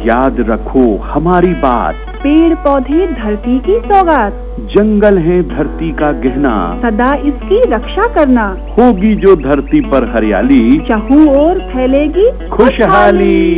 याद रखो हमारी बात, पेड़ पौधे धरती की सौगात, जंगल है धरती का गहना, सदा इसकी रक्षा करना। होगी जो धरती पर हरियाली, चाहूं ओर फैलेगी खुशहाली।